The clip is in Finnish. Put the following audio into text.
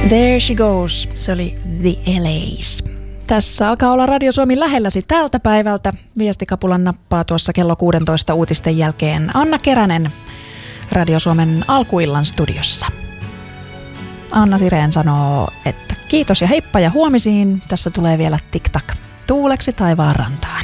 There she goes. Se oli The LAs. Tässä alkaa olla Radio Suomi lähelläsi tältä päivältä. Viestikapulan nappaa tuossa kello 16 uutisten jälkeen Anna Keränen Radio Suomen alkuillan studiossa. Anna Sireen sanoo, että kiitos ja heippa ja huomisiin. Tässä tulee vielä tik-tak tuuleksi taivaan rantaan.